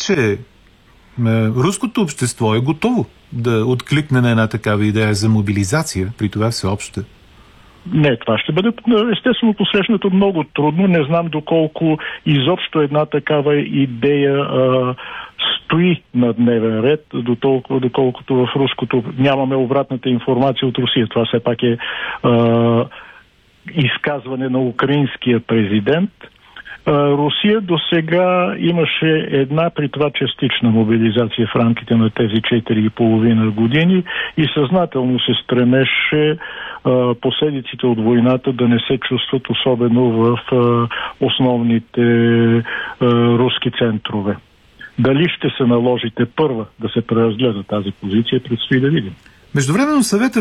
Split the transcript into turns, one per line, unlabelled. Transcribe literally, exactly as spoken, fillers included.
че руското общество е готово да откликне на една такава идея за мобилизация, при това всеобща?
Не, това ще бъде естествено посрещнато много трудно. Не знам доколко изобщо една такава идея а, стои на дневен ред, дотолкова, доколкото в руското нямаме обратната информация от Русия. Това все пак е а, изказване на украинския президент. Русия до сега имаше една, при това частична мобилизация в рамките на тези четири и половина години и съзнателно се стремеше а, последиците от войната да не се чувстват особено в а, основните а, руски центрове. Дали ще се наложите първа да се преразгледа тази позиция, предстои да видим.
Междувременно съвета